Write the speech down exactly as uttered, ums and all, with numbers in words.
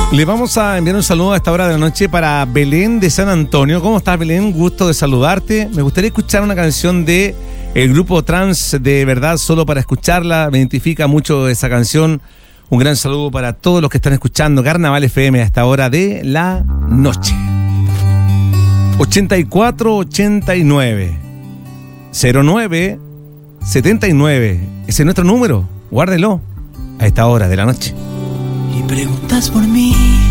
Le vamos a enviar un saludo a esta hora de la noche para Belén de San Antonio. ¿Cómo estás, Belén? Gusto de saludarte. Me gustaría escuchar una canción de el grupo Trans, de verdad, solo para escucharla. Me identifica mucho esa canción. Un gran saludo para todos los que están escuchando Carnaval F M a esta hora de la noche. ochenta y cuatro ochenta y nueve cero nueve setenta y nueve. Ese es nuestro número. Guárdelo a esta hora de la noche. Y preguntas por mí.